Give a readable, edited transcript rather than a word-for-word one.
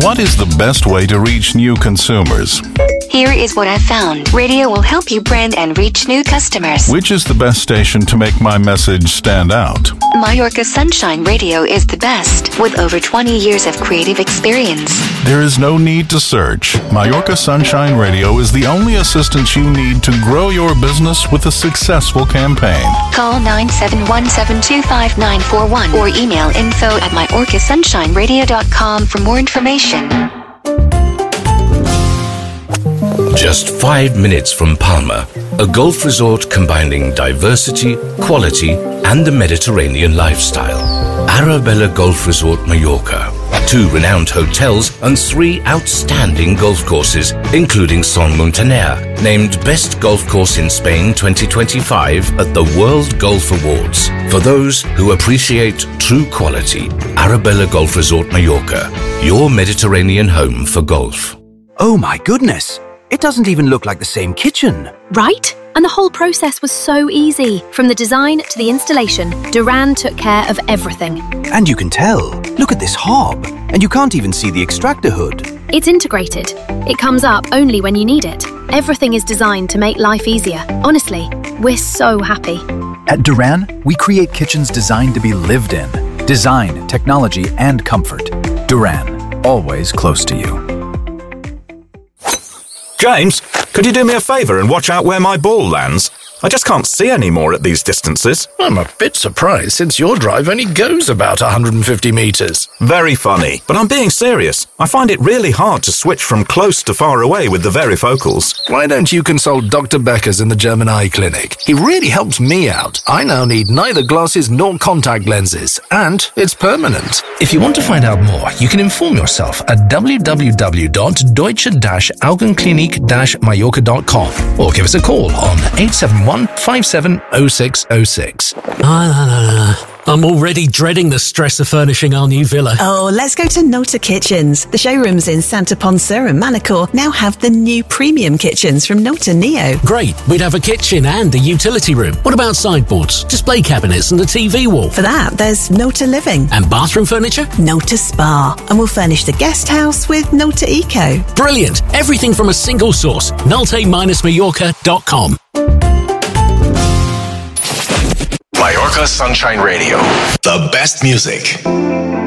What is the best way to reach new consumers? Here is what I found. Radio will help you brand and reach new customers. Which is the best station to make my message stand out? Mallorca Sunshine Radio is the best, with over 20 years of creative experience. There is no need to search. Mallorca Sunshine Radio is the only assistance you need to grow your business with a successful campaign. Call 971-725-941 or email info@mallorcasunShineRadio.com for more information. Just 5 minutes from Palma, a golf resort combining diversity, quality, and the Mediterranean lifestyle. Arabella Golf Resort Mallorca. 2 renowned hotels and 3 outstanding golf courses, including Son Montaner, named Best Golf Course in Spain 2025 at the World Golf Awards. For those who appreciate true quality, Arabella Golf Resort Mallorca, your Mediterranean home for golf. Oh my goodness! It doesn't even look like the same kitchen. Right? And the whole process was so easy. From the design to the installation, Duran took care of everything. And you can tell. Look at this hob. And you can't even see the extractor hood. It's integrated. It comes up only when you need it. Everything is designed to make life easier. Honestly, we're so happy. At Duran, we create kitchens designed to be lived in. Design, technology, and comfort. Duran, always close to you. James, could you do me a favour and watch out where my ball lands? I just can't see any more at these distances. I'm a bit surprised since your drive only goes about 150 metres. Very funny, but I'm being serious. I find it really hard to switch from close to far away with the varifocals. Why don't you consult Dr. Beckers in the German Eye Clinic? He really helped me out. I now need neither glasses nor contact lenses, and it's permanent. If you want to find out more, you can inform yourself at www.deutsche-augenklinik-mallorca.com or give us a call on 871-570606. I'm already dreading the stress of furnishing our new villa. Oh, let's go to Nota Kitchens. The showrooms in Santa Ponsa and Manacor now have the new premium kitchens from Nota Neo. Great. We'd have a kitchen and a utility room. What about sideboards, display cabinets and a TV wall? For that, there's Nota Living. And bathroom furniture? Nota Spa. And we'll furnish the guest house with Nota Eco. Brilliant. Everything from a single source. Nolte-Mallorca.com. Mallorca Sunshine Radio. The best music.